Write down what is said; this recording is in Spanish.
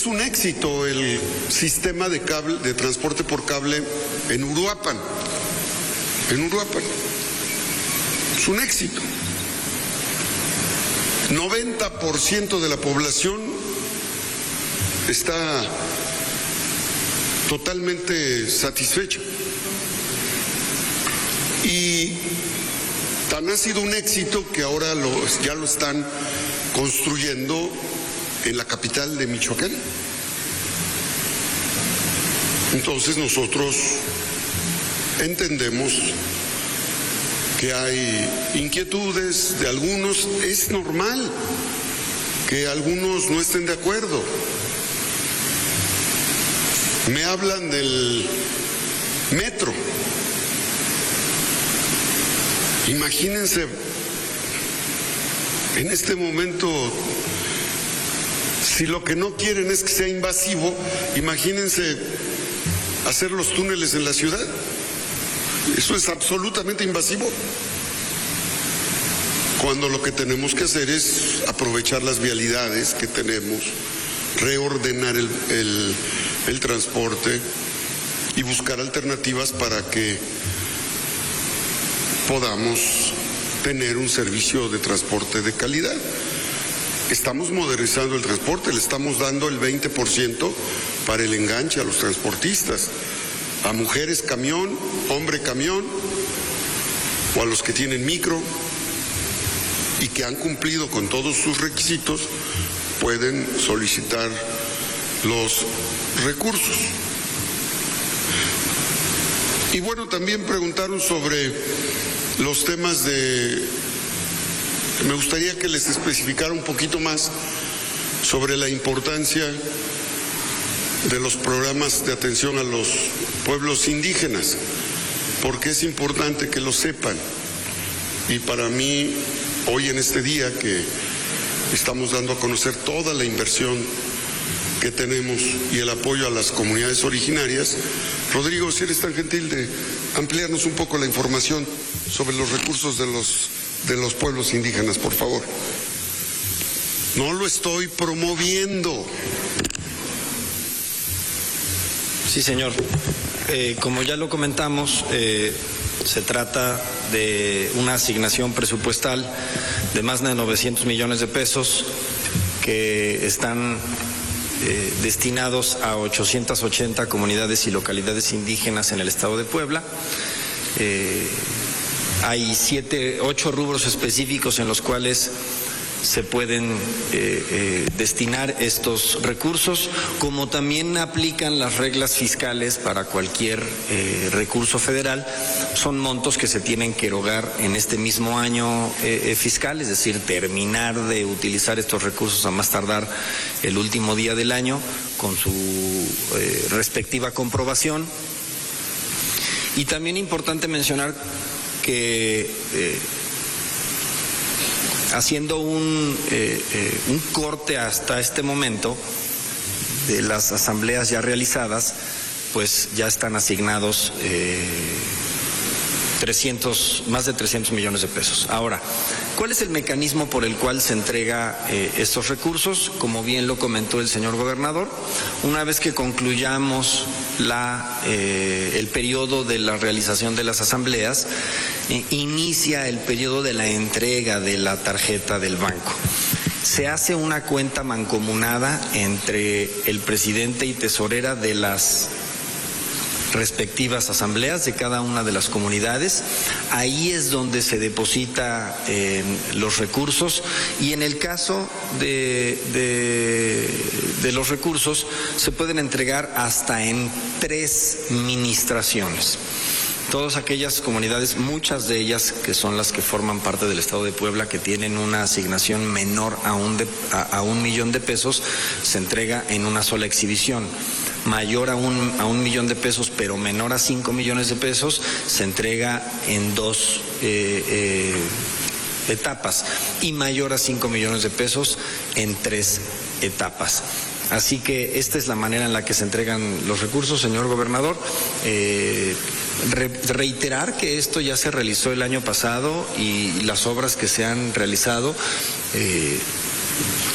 Es un éxito el sistema de cable, de transporte por cable en Uruapan. Es un éxito. 90% de la población está totalmente satisfecha. Y tan ha sido un éxito que ahora ya lo están construyendo en la capital de Michoacán. Entonces nosotros entendemos que hay inquietudes de algunos, es normal que algunos no estén de acuerdo. Me hablan del metro. Imagínense, en este momento, si lo que no quieren es que sea invasivo, imagínense hacer los túneles en la ciudad. Eso es absolutamente invasivo. Cuando lo que tenemos que hacer es aprovechar las vialidades que tenemos, reordenar el transporte y buscar alternativas para que podamos tener un servicio de transporte de calidad. Estamos modernizando el transporte, le estamos dando el 20% para el enganche a los transportistas, a mujeres camión, hombre camión, o a los que tienen micro y que han cumplido con todos sus requisitos, pueden solicitar los recursos. Y bueno, también preguntaron sobre los temas de... Me gustaría que les especificara un poquito más sobre la importancia de los programas de atención a los pueblos indígenas, porque es importante que lo sepan. Y para mí, hoy en este día que estamos dando a conocer toda la inversión que tenemos y el apoyo a las comunidades originarias, Rodrigo, si eres tan gentil de ampliarnos un poco la información sobre los recursos de los pueblos indígenas, por favor. No lo estoy promoviendo. Sí, señor. Como ya lo comentamos, se trata de una asignación presupuestal de más de 900 millones de pesos que están destinados a 880 comunidades y localidades indígenas en el estado de Puebla. Hay 8 rubros específicos en los cuales se pueden destinar estos recursos, como también aplican las reglas fiscales para cualquier recurso federal. Son montos que se tienen que erogar en este mismo año fiscal, es decir, terminar de utilizar estos recursos a más tardar el último día del año con su respectiva comprobación. Y también importante mencionar que haciendo un corte hasta este momento de las asambleas ya realizadas, pues ya están asignados más de 300 millones de pesos. Ahora, ¿cuál es el mecanismo por el cual se entrega estos recursos? Como bien lo comentó el señor gobernador, una vez que concluyamos el periodo de la realización de las asambleas, inicia el periodo de la entrega de la tarjeta del banco. Se hace una cuenta mancomunada entre el presidente y tesorera de las respectivas asambleas de cada una de las comunidades. Ahí es donde se deposita los recursos, y en el caso de los recursos se pueden entregar hasta en 3 ministraciones. Todas aquellas comunidades, muchas de ellas que son las que forman parte del estado de Puebla, que tienen una asignación menor a un millón de pesos, se entrega en una sola exhibición. Mayor a un millón de pesos, pero menor a 5 millones de pesos, se entrega en 2 etapas, y mayor a 5 millones de pesos en 3 etapas. Así que esta es la manera en la que se entregan los recursos, señor gobernador. Reiterar que esto ya se realizó el año pasado, y las obras que se han realizado